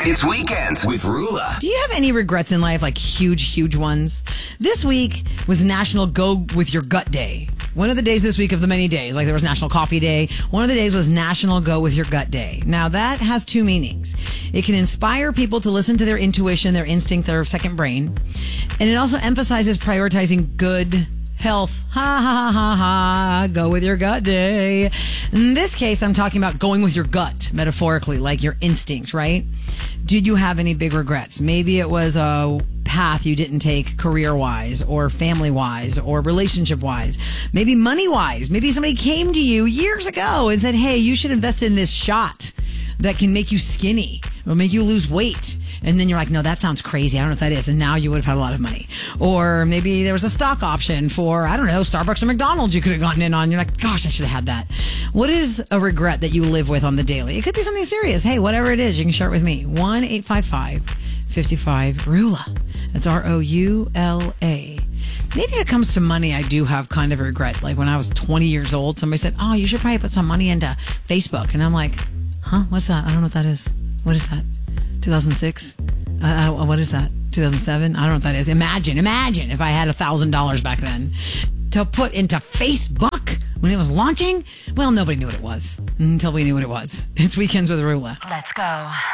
It's Weekends with Rula. Do you have any regrets in life, like huge ones? This week was National Go With Your Gut Day. One of the days this week of the many days, like there was National Coffee Day. One of the days was National Go With Your Gut Day. Now that has two meanings. It can inspire people to listen to their intuition, their instinct, their second brain. And it also emphasizes prioritizing good health. Ha ha ha ha. Go with your gut day. In this case, I'm talking about going with your gut, metaphorically, like your instincts, right? Did you have any big regrets? Maybe it was a path you didn't take career-wise or family-wise or relationship-wise. Maybe money-wise. Maybe somebody came to you years ago and said, hey, you should invest in this shot that can make you skinny or make you lose weight. And then you're like, no, that sounds crazy. I don't know if that is. And now you would have had a lot of money. Or maybe there was a stock option for, I don't know, Starbucks or McDonald's you could have gotten in on. You're like, gosh, I should have had that. What is a regret that you live with on the daily? It could be something serious. Hey, whatever it is, you can share it with me. 1-855-55-RULA. That's ROULA. Maybe it comes to money, I do have kind of a regret. Like when I was 20 years old, somebody said, oh, you should probably put some money into Facebook. And I'm like, huh? What's that? I don't know what that is. What is that? 2006? What is that? 2007? I don't know what that is. Imagine if I had $1,000 back then to put into Facebook when it was launching. Well, nobody knew what it was until we knew what it was. It's Weekends with Rula. Let's go.